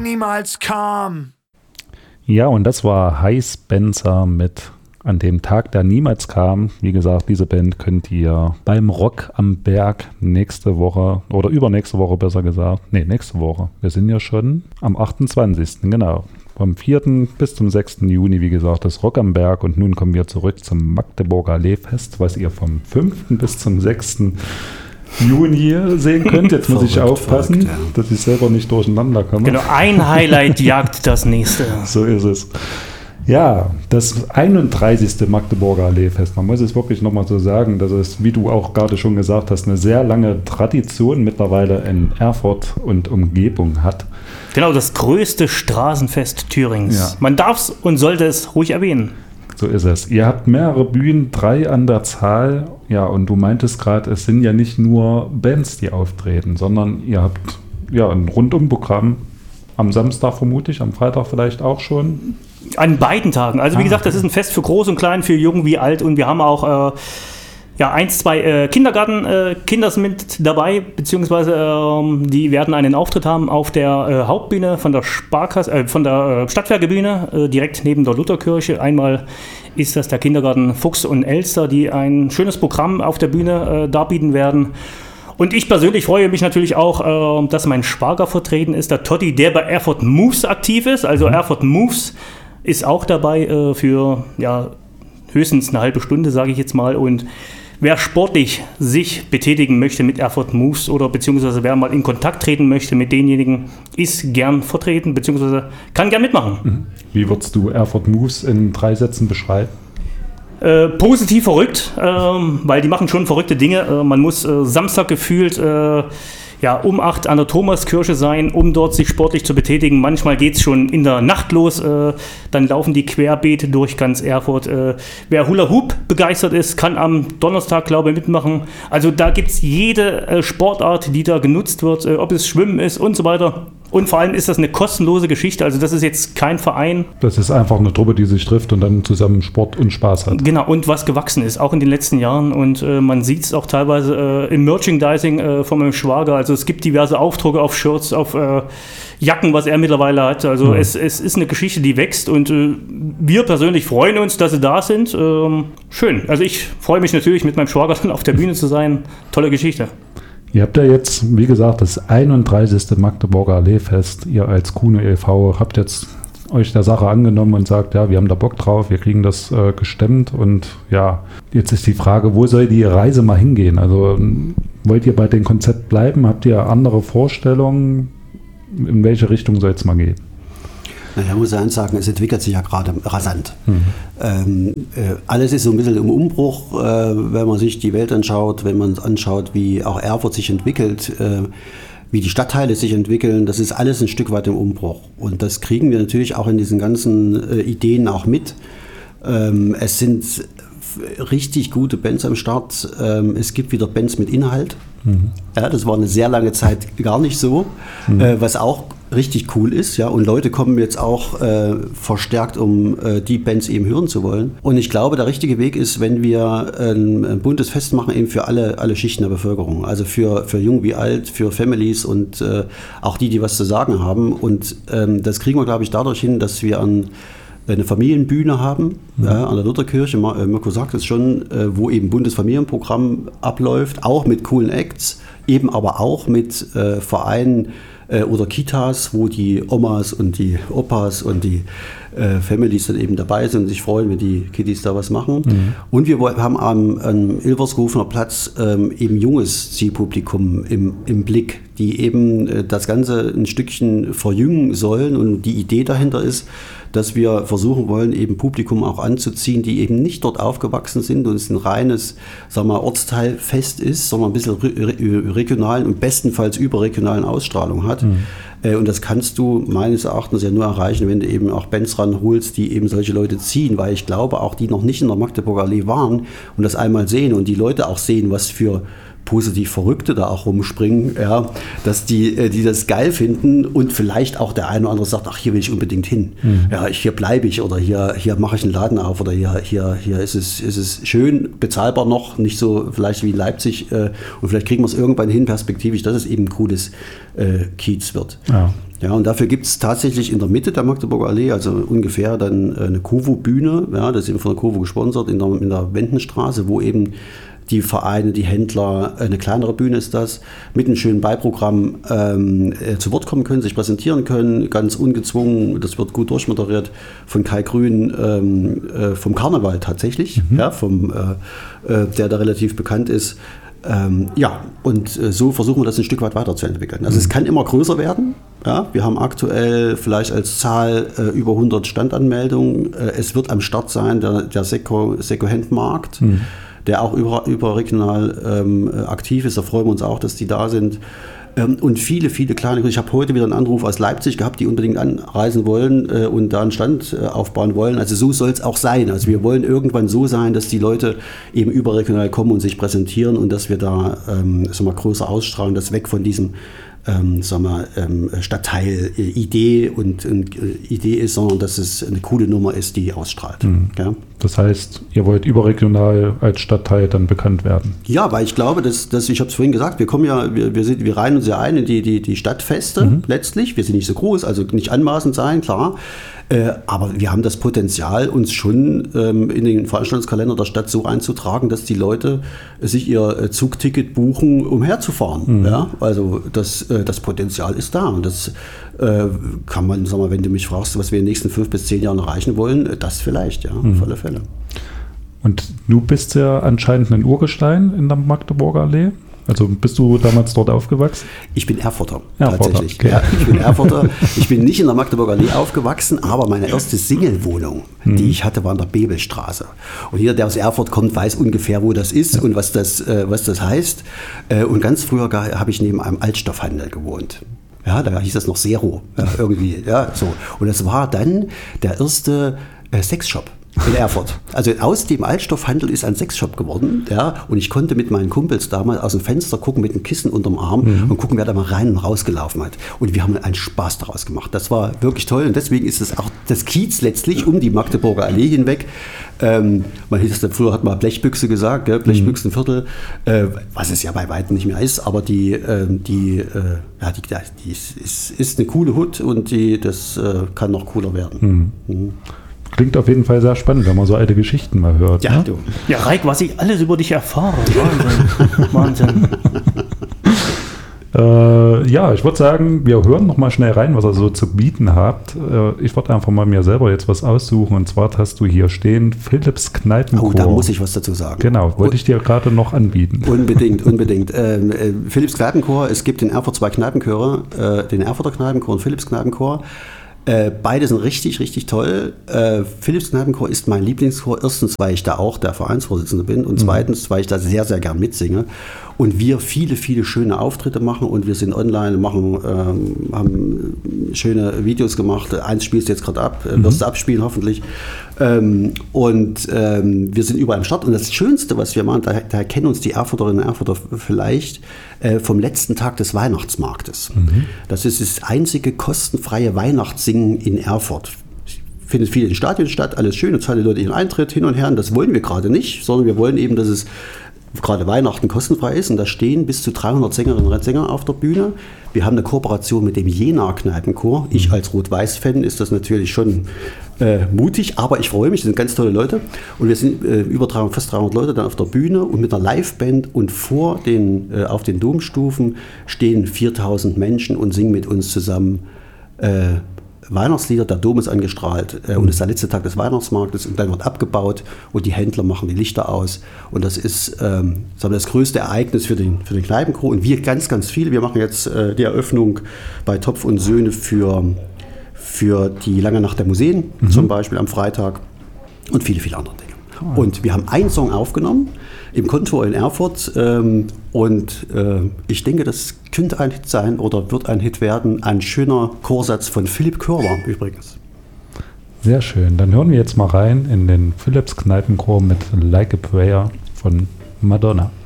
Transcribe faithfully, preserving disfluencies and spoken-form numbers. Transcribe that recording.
niemals kam. Ja, und das war Hi Spencer mit An dem Tag, der niemals kam. Wie gesagt, diese Band könnt ihr beim Rock am Berg nächste Woche oder übernächste Woche besser gesagt. Nee, nächste Woche. Wir sind ja schon am achtundzwanzigsten Genau. Vom vierten bis zum sechsten Juni, wie gesagt, das Rock am Berg. Und nun kommen wir zurück zum Magdeburger Allee-Fest, was ihr vom fünften bis zum sechsten Juni sehen könnt. Jetzt muss ich aufpassen, verrückt, ja. dass ich selber nicht durcheinander komme. Genau, ein Highlight jagt das nächste. So ist es. Ja, das einunddreißigste Magdeburger Allee-Fest. Man muss es wirklich nochmal so sagen, dass es, wie du auch gerade schon gesagt hast, eine sehr lange Tradition mittlerweile in Erfurt und Umgebung hat. Genau, das größte Straßenfest Thürings. Ja. Man darf es und sollte es ruhig erwähnen. So ist es. Ihr habt mehrere Bühnen, drei an der Zahl. Ja, und du meintest gerade, es sind ja nicht nur Bands, die auftreten, sondern ihr habt ja ein Rundumprogramm. Am Samstag vermutlich, am Freitag vielleicht auch schon. An beiden Tagen. Also wie ah, gesagt, das ist ein Fest für groß und klein, für jung wie alt. Und wir haben auch äh, ja, eins, zwei äh, Kindergarten-Kinder äh, mit dabei, beziehungsweise äh, die werden einen Auftritt haben auf der äh, Hauptbühne von der Sparkasse, äh, von der äh, Stadtwerkebühne, äh, direkt neben der Lutherkirche. Einmal ist das der Kindergarten Fuchs und Elster, die ein schönes Programm auf der Bühne äh, darbieten werden. Und ich persönlich freue mich natürlich auch, äh, dass mein Schwager vertreten ist, der Totti, der bei Erfurt Moves aktiv ist. Also mhm. Erfurt Moves ist auch dabei äh, für ja, höchstens eine halbe Stunde, sage ich jetzt mal. Und wer sportlich sich betätigen möchte mit Erfurt Moves oder beziehungsweise wer mal in Kontakt treten möchte mit denjenigen, ist gern vertreten, beziehungsweise kann gern mitmachen. Mhm. Wie würdest du Erfurt Moves in drei Sätzen beschreiben? Äh, positiv verrückt, ähm, weil die machen schon verrückte Dinge. Äh, man muss äh, Samstag gefühlt äh, ja, um acht an der Thomaskirche sein, um dort sich sportlich zu betätigen. Manchmal geht es schon in der Nacht los, äh, dann laufen die querbeet durch ganz Erfurt. Äh, wer Hula Hoop begeistert ist, kann am Donnerstag, glaube ich, mitmachen. Also da gibt es jede äh, Sportart, die da genutzt wird, äh, ob es Schwimmen ist und so weiter. Und vor allem ist das eine kostenlose Geschichte, also das ist jetzt kein Verein. Das ist einfach eine Truppe, die sich trifft und dann zusammen Sport und Spaß hat. Genau, und was gewachsen ist, auch in den letzten Jahren. Und äh, man sieht es auch teilweise äh, im Merchandising äh, von meinem Schwager. Also es gibt diverse Aufdrucke auf Shirts, auf äh, Jacken, was er mittlerweile hat. Also mhm. es, es ist eine Geschichte, die wächst. Und äh, wir persönlich freuen uns, dass sie da sind. Ähm, schön, also ich freue mich natürlich, mit meinem Schwager dann auf der Bühne zu sein. Tolle Geschichte. Ihr habt ja jetzt, wie gesagt, das einunddreißigste Magdeburger Allee-Fest. Ihr als Kuno e V habt jetzt euch der Sache angenommen und sagt, ja, wir haben da Bock drauf, wir kriegen das äh, gestemmt. Und ja, jetzt ist die Frage, wo soll die Reise mal hingehen? Also wollt ihr bei dem Konzept bleiben? Habt ihr andere Vorstellungen? In welche Richtung soll es mal gehen? Ich muss eins sagen, es entwickelt sich ja gerade rasant. Mhm. Ähm, äh, alles ist so ein bisschen im Umbruch, äh, wenn man sich die Welt anschaut, wenn man anschaut, wie auch Erfurt sich entwickelt, äh, wie die Stadtteile sich entwickeln. Das ist alles ein Stück weit im Umbruch. Und das kriegen wir natürlich auch in diesen ganzen äh, Ideen auch mit. Ähm, es sind richtig gute Bands am Start. Ähm, es gibt wieder Bands mit Inhalt. Mhm. Ja, das war eine sehr lange Zeit gar nicht so, mhm. äh, was auch richtig cool ist, ja, und Leute kommen jetzt auch äh, verstärkt, um äh, die Bands eben hören zu wollen. Und ich glaube, der richtige Weg ist, wenn wir ein, ein buntes Fest machen, eben für alle, alle Schichten der Bevölkerung, also für, für jung wie alt, für Families und äh, auch die, die was zu sagen haben. Und ähm, das kriegen wir, glaube ich, dadurch hin, dass wir an eine Familienbühne haben, mhm. ja, an der Lutherkirche. Mirko sagt es schon, äh, wo eben buntes Familienprogramm abläuft, auch mit coolen Acts, eben aber auch mit äh, Vereinen äh, oder Kitas, wo die Omas und die Opas und die äh, Families dann eben dabei sind und sich freuen, wenn die Kiddies da was machen. Mhm. Und wir haben am, am Ilvershofener Platz ähm, eben junges Zielpublikum im, im Blick, die eben äh, das Ganze ein Stückchen verjüngen sollen. Und die Idee dahinter ist, dass wir versuchen wollen, eben Publikum auch anzuziehen, die eben nicht dort aufgewachsen sind und es ein reines, sagen wir mal, Ortsteilfest ist, sondern ein bisschen re- regionalen und bestenfalls überregionalen Ausstrahlung hat. Mhm. Äh, und das kannst du meines Erachtens ja nur erreichen, wenn du eben auch Bands ranholst, die eben solche Leute ziehen, weil ich glaube, auch die noch nicht in der Magdeburger Allee waren und das einmal sehen und die Leute auch sehen, was für positiv Verrückte da auch rumspringen, ja, dass die, die das geil finden und vielleicht auch der eine oder andere sagt, ach, hier will ich unbedingt hin. Mhm. Ja, hier bleibe ich oder hier, hier mache ich einen Laden auf oder hier, hier, hier ist es, ist es schön, bezahlbar noch, nicht so vielleicht wie in Leipzig äh, und vielleicht kriegen wir es irgendwann hin, perspektivisch, dass es eben ein cooles äh, Kiez wird. Ja. Ja, und dafür gibt es tatsächlich in der Mitte der Magdeburger Allee, also ungefähr dann eine Kovo-Bühne, ja, das ist eben von der Kovo gesponsert, in der, in der Wendenstraße, wo eben die Vereine, die Händler, eine kleinere Bühne ist das, mit einem schönen Beiprogramm ähm, äh, zu Wort kommen können, sich präsentieren können, ganz ungezwungen. Das wird gut durchmoderiert von Kai Grün, ähm, äh, vom Karneval tatsächlich, mhm. ja, vom, äh, äh, der da relativ bekannt ist. Ähm, ja, und äh, so versuchen wir das ein Stück weit weiterzuentwickeln. Also mhm. es kann immer größer werden. Ja, wir haben aktuell vielleicht als Zahl äh, über hundert Standanmeldungen. Äh, es wird am Start sein der, der Second-Hand-Markt. Mhm. der auch über, überregional ähm, aktiv ist. Da freuen wir uns auch, dass die da sind. Ähm, und viele, viele kleine. Ich habe heute wieder einen Anruf aus Leipzig gehabt, die unbedingt anreisen wollen äh, und da einen Stand äh, aufbauen wollen. Also so soll es auch sein. Also wir wollen irgendwann so sein, dass die Leute eben überregional kommen und sich präsentieren und dass wir da ähm, sag mal, größer ausstrahlen, das weg von diesem Ähm, sagen wir, ähm, Stadtteil-Idee und, und äh, Idee ist, sondern dass es eine coole Nummer ist, die ausstrahlt. Mhm. Ja? Das heißt, ihr wollt überregional als Stadtteil dann bekannt werden? Ja, weil ich glaube, dass, dass ich habe es vorhin gesagt, wir kommen ja, wir, wir, sind, wir reihen uns ja ein in die, die, die Stadtfeste mhm. letztlich. Wir sind nicht so groß, also nicht anmaßend sein, klar. Äh, aber wir haben das Potenzial, uns schon ähm, in den Veranstaltungskalender der Stadt so einzutragen, dass die Leute sich ihr äh, Zugticket buchen, um herzufahren. Mhm. Ja? Also das, äh, das Potenzial ist da. Und das äh, kann man, sag mal, wenn du mich fragst, was wir in den nächsten fünf bis zehn Jahren erreichen wollen, das vielleicht, ja, mhm. auf alle Fälle. Und du bist ja anscheinend ein Urgestein in der Magdeburger Allee. Also bist du damals dort aufgewachsen? Ich bin Erfurter, Erfurter tatsächlich. Okay. Ja, ich bin Erfurter. Ich bin nicht in der Magdeburger Allee aufgewachsen, aber meine erste Single-Wohnung, hm. die ich hatte, war in der Bebelstraße. Und jeder, der aus Erfurt kommt, weiß ungefähr, wo das ist ja. und was das, äh, was das heißt. Äh, und ganz früher habe ich neben einem Altstoffhandel gewohnt. Ja, da hieß das noch Zero, ja, irgendwie. Ja, so. Und das war dann der erste äh, Sexshop in Erfurt. Also aus dem Altstoffhandel ist ein Sexshop geworden. Ja, und ich konnte mit meinen Kumpels damals aus dem Fenster gucken mit einem Kissen unterm Arm mhm. und gucken, wer da mal rein und rausgelaufen hat. Und wir haben einen Spaß daraus gemacht. Das war wirklich toll. Und deswegen ist es auch das Kiez letztlich um die Magdeburger Allee hinweg. Ähm, man hieß das, früher hat man Blechbüchse gesagt, gell? Blechbüchsenviertel, äh, was es ja bei weitem nicht mehr ist, aber die, äh, die, äh, ja, die, die ist, ist, ist eine coole Hut und die, das äh, kann noch cooler werden. Mhm. Mhm. Klingt auf jeden Fall sehr spannend, wenn man so alte Geschichten mal hört. Ja, ne? du. Ja, Reik, was ich alles über dich erfahre. Wahnsinn. Wahnsinn. äh, ja, ich würde sagen, wir hören noch mal schnell rein, was ihr so zu bieten habt. Äh, ich würde einfach mal mir selber jetzt was aussuchen. Und zwar hast du hier stehen Philips Kneipenchor. Oh, da muss ich was dazu sagen. Genau, wollte ich dir gerade noch anbieten. Unbedingt, unbedingt. Ähm, äh, Philips Kneipenchor, es gibt in Erfurt zwei Kneipenchöre, äh, den Erfurter Kneipenchor und Philips Kneipenchor. Äh, beide sind richtig, richtig toll. Äh, Philips Kneipenchor ist mein Lieblingschor. Erstens, weil ich da auch der Vereinsvorsitzende bin und zweitens, weil ich da sehr, sehr gern mitsinge. Und wir viele, viele schöne Auftritte machen und wir sind online, machen, ähm, haben schöne Videos gemacht. Eins spielst du jetzt gerade ab, mhm. wirst du abspielen hoffentlich. Ähm, und ähm, wir sind überall am Start. Und das Schönste, was wir machen, da, da kennen uns die Erfurterinnen und Erfurter vielleicht äh, vom letzten Tag des Weihnachtsmarktes. Mhm. Das ist das einzige kostenfreie Weihnachtssingen in Erfurt. Findet viel in Stadien statt, alles schön, und zahlen die Leute ihren Eintritt hin und her. Und das wollen wir gerade nicht, sondern wir wollen eben, dass es gerade Weihnachten kostenfrei ist, und da stehen bis zu dreihundert Sängerinnen und Sänger auf der Bühne. Wir haben eine Kooperation mit dem Jena Kneipenchor. Ich als Rot-Weiß-Fan ist das natürlich schon äh, mutig, aber ich freue mich, das sind ganz tolle Leute. Und wir sind äh, über dreihundert, fast dreihundert Leute dann auf der Bühne und mit einer Liveband, und vor den, äh, auf den Domstufen stehen viertausend Menschen und singen mit uns zusammen äh, Weihnachtslieder. Der Dom ist angestrahlt äh, und es ist der letzte Tag des Weihnachtsmarktes, und dann wird abgebaut und die Händler machen die Lichter aus, und das ist ähm, sagen wir, das größte Ereignis für den, für den Kneipenchor, und wir ganz, ganz viele. Wir machen jetzt äh, die Eröffnung bei Topf und Söhne für, für die Lange Nacht der Museen, mhm. zum Beispiel am Freitag, und viele, viele andere Dinge. Oh. Und wir haben einen Song aufgenommen im Kontor in Erfurt, ähm, und äh, ich denke, das könnte ein Hit sein oder wird ein Hit werden. Ein schöner Chorsatz von Philipp Körber übrigens. Sehr schön. Dann hören wir jetzt mal rein in den Philips Kneipenchor mit Like a Prayer von Madonna.